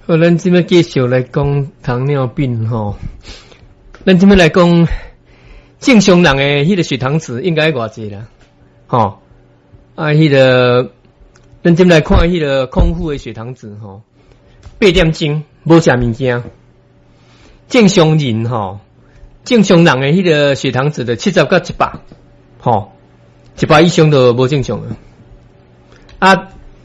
好，咱今麦继续来讲糖尿病吼。咱今麦来讲正常人的迄个血糖值应该偌济啦？吼迄个咱今麦来看迄个空腹的血糖值吼，8点钟无食物件。正常人吼，正常人的迄个血糖值的70到100，吼，100以上就无正常了。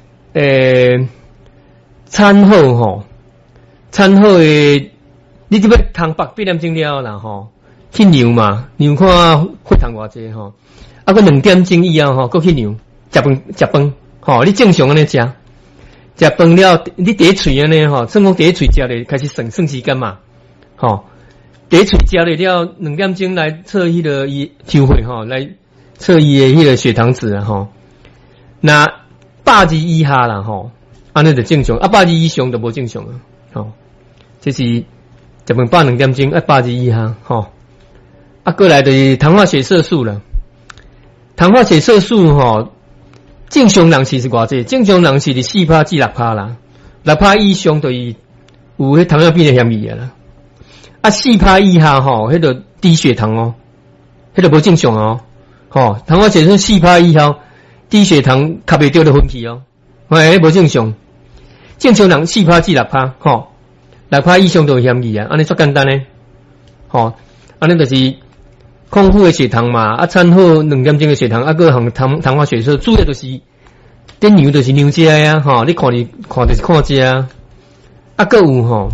餐后吼，餐后的你即要空腹8点钟了啦吼，去量嘛，量看血糖偌济吼，啊，佮2点钟以后吼，佮去量，食饭吼，你正常安尼食饭了，你第一喙安尼吼，算讲第一喙食咧开始算时间嘛，吼，第一喙食咧了2点钟来测迄个伊抽血吼，来测伊的迄个血糖值啊吼，那100以下啦吼。安尼就正常，100以上就无正常了，吼。这是食饭饱2点钟，100以下，吼。过来就是糖化血色素了。糖化血色素吼，正常人是偌济？正常人是4%至6%啦，6%以上就是有迄糖尿病的嫌疑啦。4%以下吼，迄个低血糖哦，迄个无正常哦，吼。糖化血色素4%以下，低血糖吸袂到就昏去哦，无正常。正常人4%至6%，吼，6%以上就有嫌疑啊，安尼足简单嘞，吼，安尼就是空腹的血糖嘛，餐后2点钟的血糖，个含糖化血色素，主要就是点牛就是牛食啊，吼，你看就是看这啊，个有吼，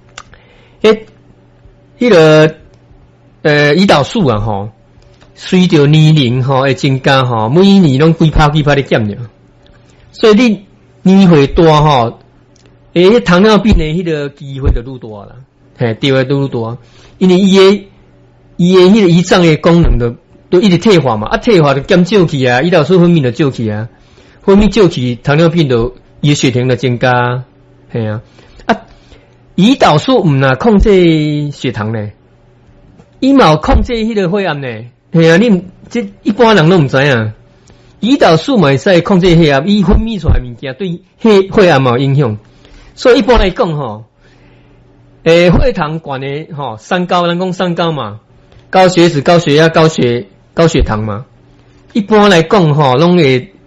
迄个胰岛素啊，吼，随着年龄吼会增加吼，每年拢几趴的减了，所以你年岁大吼。糖尿病的迄个机会就愈大啦，嘿，机会都愈大，因为伊的迄个胰脏的功能都一直退化嘛，退化就减少去啊，胰岛素分泌就少去啊，分泌少去，糖尿病就伊的血糖就增加，嘿啊，胰岛素毋若控制血糖呢，伊嘛有控制迄个血压呢，嘿啊，你这一般人都毋知影，胰岛素嘛会使控制血压，伊分泌出来物件对血压嘛有影响。所以一般来讲吼，血糖悬的吼，三高，咱讲三高嘛，高血脂、高血压、高血糖嘛。一般来讲吼，拢会